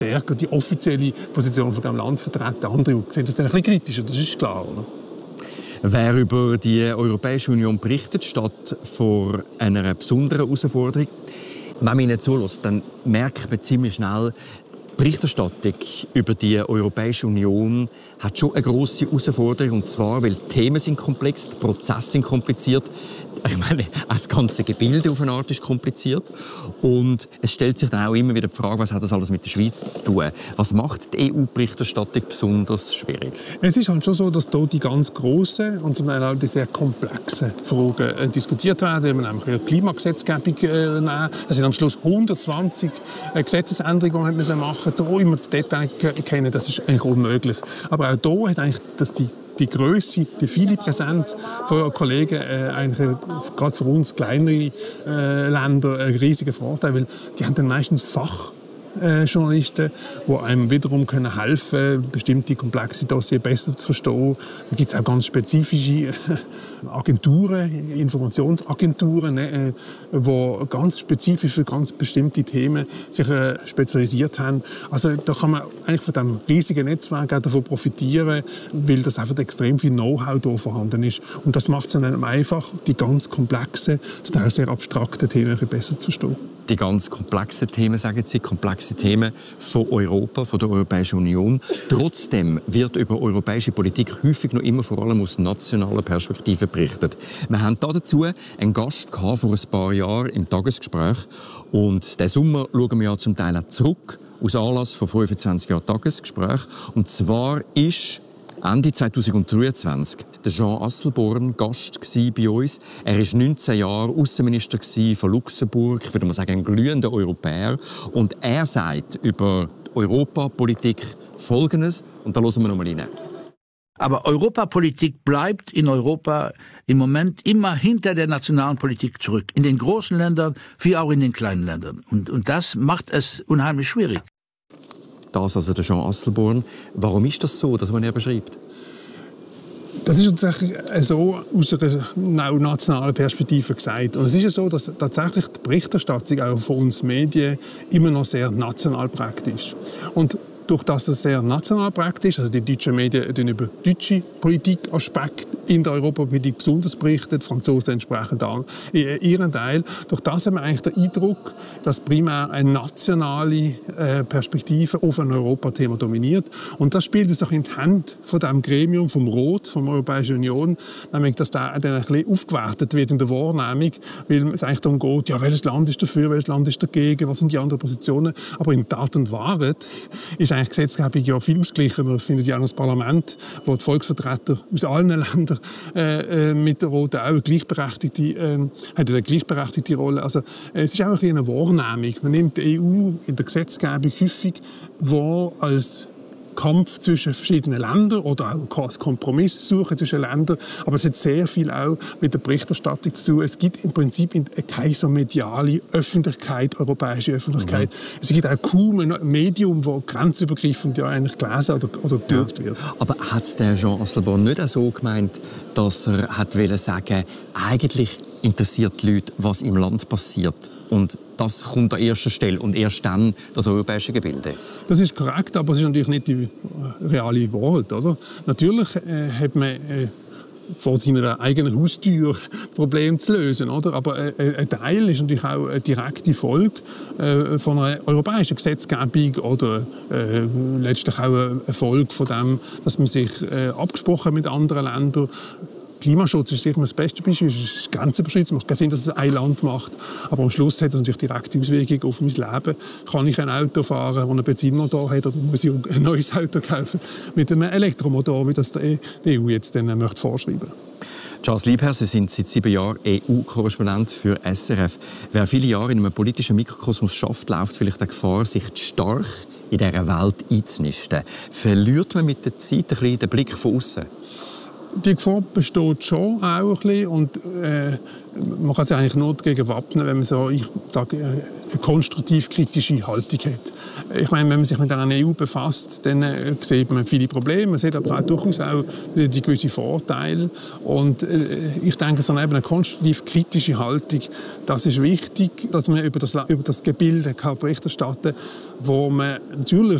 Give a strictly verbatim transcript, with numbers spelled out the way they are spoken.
stärker die offizielle Position von diesem Land vertreten. Andere sehen das dann ein bisschen kritischer, das ist klar, oder? Wer über die Europäische Union berichtet, steht vor einer besonderen Herausforderung. Wenn man ihnen zuhört, dann merkt man ziemlich schnell, die Berichterstattung über die Europäische Union hat schon eine grosse Herausforderung. Und zwar, weil die Themen sind komplex, die Prozesse sind kompliziert. Ich meine, auch das ganze Gebilde auf eine Art ist kompliziert. Und es stellt sich dann auch immer wieder die Frage, was hat das alles mit der Schweiz zu tun? Was macht die E U-Berichterstattung besonders schwierig? Es ist halt schon so, dass hier die ganz grossen und zum Teil auch die sehr komplexen Fragen äh, diskutiert werden. Wenn wir nämlich eine Klimagesetzgebung äh, nehmen, es sind am Schluss hundertzwanzig äh, Gesetzesänderungen, die wir machen müssen. So immer das Detail kennen, das ist eigentlich unmöglich. Aber auch hier hat eigentlich das die die Grösse, die viele Präsenz von euren Kollegen äh, eigentlich äh, gerade für uns kleinere äh, Länder einen riesigen Vorteil, weil die haben dann meistens Fach Äh, Journalisten, die einem wiederum können helfen, bestimmte komplexe Dossiers besser zu verstehen. Da gibt es auch ganz spezifische äh, Agenturen, Informationsagenturen, äh, die ganz spezifisch für ganz bestimmte Themen sich äh, spezialisiert haben. Also da kann man eigentlich von diesem riesigen Netzwerk auch davon profitieren, weil das einfach extrem viel Know-how hier vorhanden ist. Und das macht es dann einfach, die ganz komplexen, zum Teil sehr abstrakten Themen besser zu verstehen. Die ganz komplexen Themen, sagen Sie, komplexe Themen von Europa, von der Europäischen Union. Trotzdem wird über europäische Politik häufig noch immer vor allem aus nationaler Perspektive berichtet. Wir haben dazu einen Gast gehabt vor ein paar Jahren im Tagesgespräch. Und diesen Sommer schauen wir ja zum Teil auch zurück aus Anlass von fünfundzwanzig Jahren Tagesgespräch. Und zwar ist Ende zweitausenddreiundzwanzig der Jean Asselborn Gast bei uns. Er war neunzehn Jahre Außenminister von Luxemburg, ich würde mal sagen, ein glühender Europäer. Und er sagt über die Europapolitik Folgendes, und da hören wir nochmal rein. Aber Europapolitik bleibt in Europa im Moment immer hinter der nationalen Politik zurück. In den großen Ländern, wie auch in den kleinen Ländern. Und, und das macht es unheimlich schwierig. Das also der Jean Asselborn. Warum ist das so, das, was er beschreibt? Das ist tatsächlich so aus einer nationalen Perspektive gesagt. Und es ist ja so, dass tatsächlich die Berichterstattung auch von uns Medien immer noch sehr national prägt ist. Und durch das es sehr national prägt ist, also die deutschen Medien die über deutsche Politikaspekte in der Europapolitik besonders berichten, die Franzosen entsprechend an ihren Teil. Durch das haben wir eigentlich den Eindruck, dass primär eine nationale äh, Perspektive auf ein Europathema dominiert. Und das spielt es auch in die Hände von dem Gremium, vom Rot, von der Europäischen Union, nämlich dass da dann ein bisschen aufgewertet wird in der Wahrnehmung, weil es eigentlich darum geht, ja, welches Land ist dafür, welches Land ist dagegen, was sind die anderen Positionen. Aber in Tat und Wahrheit ist eigentlich Gesetzgebung ja viel ausgleichen. Man findet ja auch das Parlament, wo die Volksvertreter aus allen Ländern äh, mit der Roten auch eine gleichberechtigte, äh, hat eine gleichberechtigte Rolle. Also, äh, es ist auch eine Wahrnehmung. Man nimmt die E U in der Gesetzgebung häufig wahr als Kampf zwischen verschiedenen Ländern oder auch als Kompromisssuche zwischen Ländern. Aber es hat sehr viel auch mit der Berichterstattung zu tun. Es gibt im Prinzip keine so mediale Öffentlichkeit, europäische Öffentlichkeit. Mhm. Es gibt auch kaum ein Medium, das grenzübergreifend ja eigentlich gelesen oder, oder gedruckt ja. wird. Aber hat es der Jean Asselborn nicht auch so gemeint, dass er hat wollte sagen, eigentlich interessiert die Leute, was im Land passiert? Und das kommt an erster Stelle und erst dann das europäische Gebilde. Das ist korrekt, aber es ist natürlich nicht die reale Wahrheit, oder? Natürlich äh, hat man äh, vor seiner eigenen Haustür Probleme zu lösen, oder? Aber äh, ein Teil ist natürlich auch eine direkte Folge äh, von einer europäischen Gesetzgebung oder äh, letztlich auch eine Folge von dem, dass man sich äh, abgesprochen mit anderen Ländern. Klimaschutz ist sicher das beste Beispiel. Es ist grenzüberschreitend. Es macht keinen Sinn, dass es ein Land macht. Aber am Schluss hat es natürlich direkte Auswirkungen auf mein Leben. Kann ich ein Auto fahren, das einen Benzinmotor hat, oder muss ich ein neues Auto kaufen mit einem Elektromotor, wie das die E U jetzt dann möchte vorschreiben? Charles Liebherr, Sie sind seit sieben Jahren E U-Korrespondent für S R F. Wer viele Jahre in einem politischen Mikrokosmos schafft, läuft vielleicht die Gefahr, sich stark in dieser Welt einzunisten. Verliert man mit der Zeit ein bisschen den Blick von außen? die Gefahr besteht schon auch ein bisschen und äh, man kann sich eigentlich nur dagegen wappnen, wenn man so, ich sage, eine konstruktiv-kritische Haltung hat. Ich meine, wenn man sich mit einer E U befasst, dann äh, sieht man viele Probleme, man sieht aber auch durchaus auch die gewissen Vorteile und äh, ich denke, so eine konstruktiv-kritische Haltung, das ist wichtig, dass man über das, über das Gebilde kann Bericht erstatten, wo man natürlich